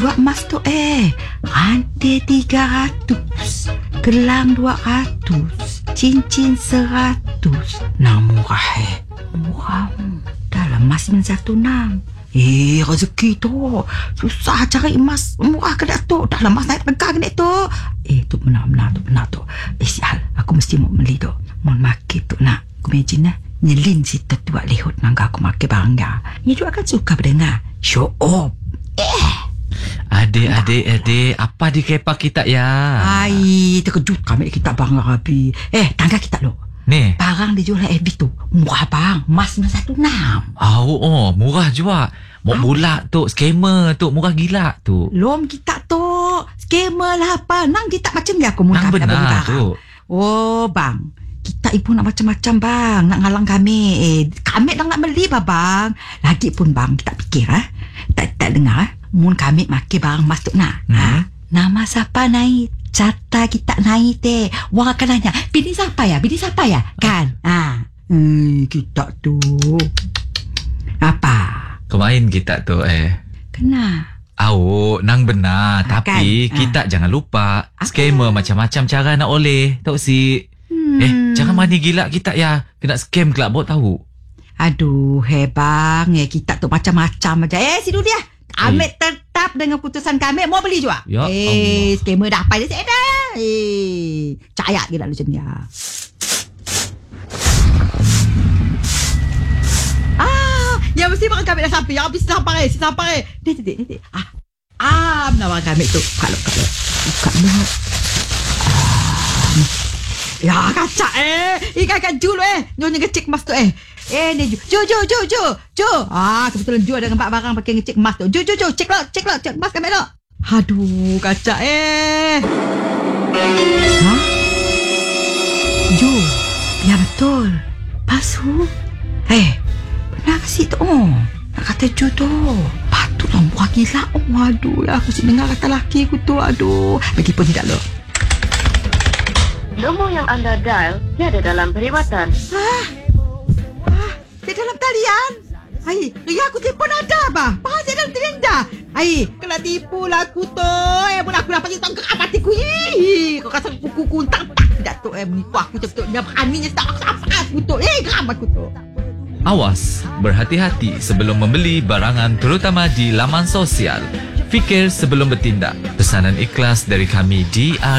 Buat emas tu rantai 300, gelang 200, cincin 100. Nah murah murah. Dalam emas 916. Rezeki tu susah cari emas murah ke tu. Dalam emas naik pegang ke tu. Tu benar tu. Sial, aku mesti mau beli tu. Mau makin tu nak. Aku imagine nyelin si tetua lehut nangga aku makan bangga. Dia juga kan suka berdengar show off. Adik, apa di kepak kita ya? Terkejut kami kita bangga Rabi. Tangga kita lo. Nih, barang dijual FB tu murah bang. Emas 916. Murah juga. Mau bulat tu, scammer tu, murah gila tu. Lom kita tu scammer lah apa. Nang kita macam ni aku nang benar tu. Bang, kita ibu nak macam-macam bang. Nak ngalang kami. Kami nak beli bang. Lagi pun bang, kita fikir tak dengar mun kami makan barang emas tu nak. Nama siapa naik? Cata kita naik Wang akan nanya, bini siapa ya? Kan? Kita tu apa? Kemain kita tu Kena. Nang benar. Tapi kita jangan lupa scammer macam-macam cara nak oleh. Tahu si jangan mani gila kita ya. Kena scam kelak bot tahu. Aduh bang, kita tu macam-macam aja. Sidu dia. Ambil tetap dengan putusan kami. Mau beli juga. Ya Allah. Scammer dah apa je saya dah. Cayak gila macam dia. Ya mesti makan kami dah sampai. Ya habis sampai. Ni. Menawar kami tu. Kalau. Buka nak. Ya kacak Ikan Ju lo Nyonya ngecek emas tu ni Ju kebetulan Ju ada nampak barang pakai ngecek emas tu. Ju cek emas kami lo. Aduh kacak Ju, ya betul. Pasu benar kasih tu nak kata Ju tu patutlah buah gila. Aduh aku si dengar kata laki aku tu. Aduh begipun tidak lo. Nombor yang anda dial tiada dalam perkhidmatan. Di dalam talian. Aku telefon ada bah. Pasal dalam talian dah. Kena tipu lah aku tu. Pun aku dapat tahu ke apa tiku. Kau rasa kuku kuntak tidak tu menipu aku betul. Dia beraninya tak aku tu. Geram aku tu. Awas, berhati-hati sebelum membeli barangan terutama di laman sosial. Fikir sebelum bertindak. Pesanan ikhlas dari kami DR